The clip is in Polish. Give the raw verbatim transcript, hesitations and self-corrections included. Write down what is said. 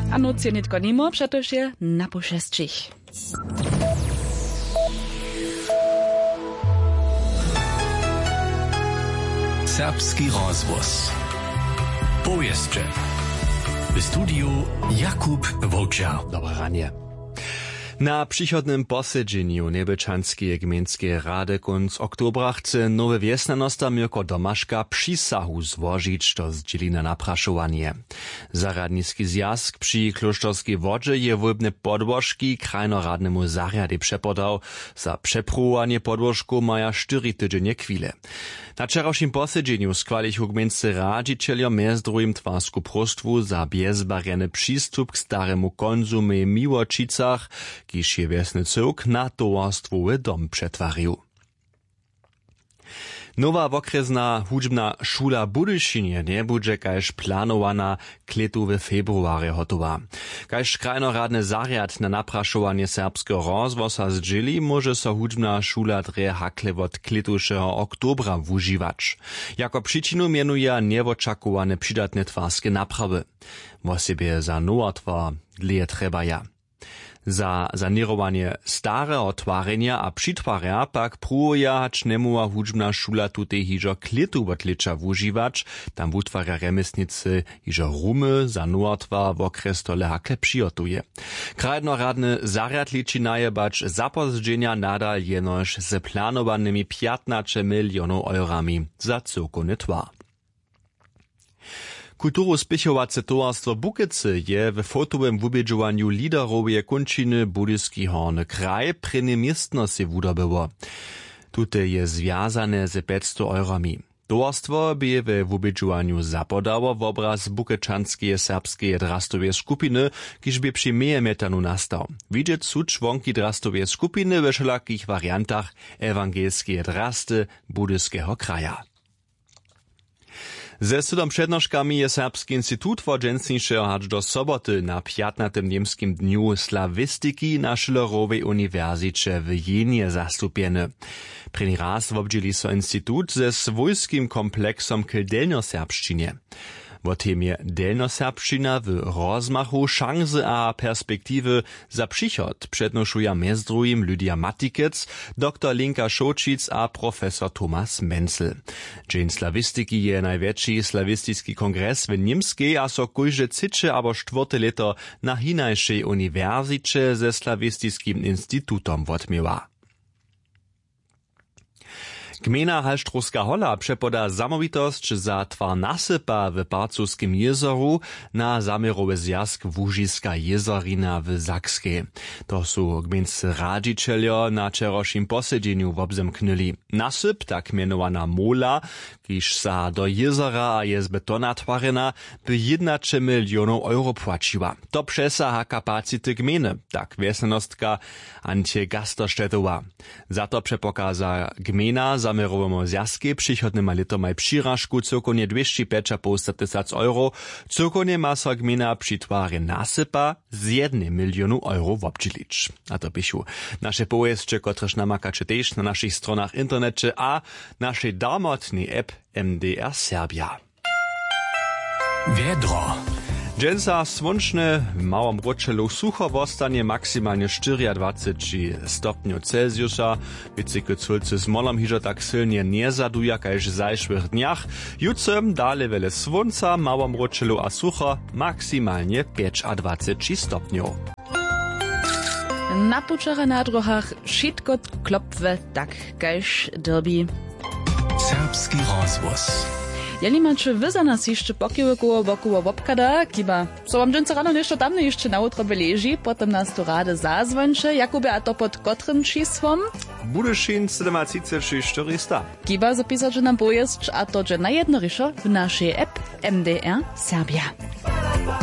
A noc je nitko nimo, przetoż je na pošestčich. Serbski rozvoz. Powieszcze. W studiu Jakub Wołczar. Dobre ranie. Na przychodnym posiedzeniu Nebečanskiej gminskiej rady kunc oktobra chce nowe wiesnanosta Mirko Domaszka przysahu złożyć do zdzielina na praszowanie. Zaradnicki zjazd przy Klosztorskiej wodzie je wybne podłożki krajnoradnemu zariady przepodał. Za przepruwanie podłożku maja cztery tydzienie chwile. Na wczorajszym posiedzeniu skłalichu gminscy radzicielio między drugim twarsku prostwu za bezbarjany przystup k staremu konzumie Miłočicach, kiż je wiesny cyłk na towarstwowy dom przetwarił. Nowa wokrezna hudźbna szula Budyšinie nie budże kaž planowana k letu w februarze hotowa. Kaž krajnoradny zariad na napraszowanie serbskiego rozwosa zdźeli, może so hudźbna szula dre hakle wot kletušeho oktobra wužiwać. Jako przyczynu mienuje niewočakowane przydatne twarskie naprawy. Wo siebie za nowotwar dlje treba ja. Za sanirowanie starego twarenia a přitwarja pak pruje hać nemowa hudźbna šula tutej hižo kletu wotlicza wužiwać, tam wutwarja remesnicy hižo rumy za nowotwar w okres tole hakle přijotuje. Krajnoradny zariad liči najebać zapozdźenia nadal jenož z planowanymi piętnaście milionów eurami za cyrkowny twar. Kulturu spěchovace towarstwo Bukicy je w fotowym wubědžowaniu liderowie kunčiny Budyski Horny kraj prene miestnosті wudobyło. Tute je związane z päťsto eurami. Towarstwo by w wubědžowaniu zapodało w obraz bukečanskie serbskie drastowie skupiny, kiž by przy metanu nastał. Widzieć su członki drastowie skupiny w wszelakich wariantach ewangelskie drasty Budyskiego kraja. Ze studom přednoškami je Serbski institut wodźensnišeho hač do soboty na piętnastym niemskim dniu slawistiki na Schillerowej uniwersycie w Jenie zastupieny. První raz wobdźeli so institut ze swojskim kompleksom k delnjoserbšćinie. Wo temie delnjoserbšćina w rozmachu, szanse a perspektywy za przychod przednoszuja między drugim Lydia Matikec, doktor Linka Šočic a profesor Thomas Menzel. Dzień slawistyki je największy slawistycki kongres w Niemskiej, a so kujże cycze abo czwarte leto na hinajszej uniwersycie ze slawistyckim instytutom wotmiewa. Gmina Halštrovska Hola przepoda zamowitość za twar nasypa w Parcuskim jezoru na zamierowy zjazd Łužiska jezorina w Zakskiej. To są gminscy radzicielio na wczorajszym posiedzeniu wobzemknęli. Nasyp, tak mianowana mola, kiż sa do jezora a je z betona twarena, by jedenaście milionów euro płaciła. To przesaha kapacity gminy, tak wiesnostka Antje Gasterštetowa. Za to przepokaza gmina zamierowemu zjazki przychodnyma letomaj přiražku cyrkonie dwieście päťdesiat tysac euro, cyrkonie ma so gmina przy twarje nasypa z jednym milionu euro wobdźelić. A to pišu nasze powieszcze, kotreż namakacie też na naszych stronach internecie a naszej darmotnej app M D R Serbia. Wiedro. Dżęsa słonczne, w małym roczelu sucho wostanie maksymalnie dwadzieścia cztery stopni Celsjusza. Wycyky culcy z molom hižo tak silnie nie zaduja, kaž w zajszłych dniach. Jutro dale wele słońca, małym roczelu a sucho, maksymalnie dwadzieścia pięć stopniów. Na pučara na drohach šitko klopwe tak kaž derby. Serbski rozvoz. Ja nie mam czy wy za nas jeszcze pokiły koło boku obkada, kiba so wam dżęce rano jeszcze tam jeszcze na utro leży, potem nas tu rady zazwończe, Jakubie, a to pod kotrym czysłom? Budyšin siedemdziesiąt czterysta. Kiba zapisać, że nam pojazd, a to, że na jedno ryszo w naszej app M D R Serbia.